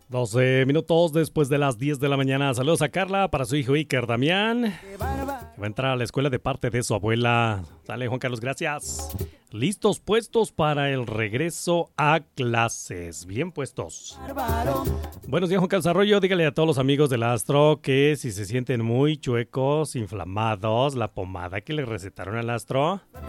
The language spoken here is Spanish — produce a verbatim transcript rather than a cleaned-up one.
doce minutos después de las diez de la mañana. Saludos a Carla para su hijo Iker Damián, que va a entrar a la escuela de parte de su abuela. Sale Juan Carlos, gracias. Listos, puestos para el regreso a clases. Bien puestos. Buenos días, Juan Carlos Arroyo. Dígale a todos los amigos del Astro que si se sienten muy chuecos, inflamados, la pomada que le recetaron al Astro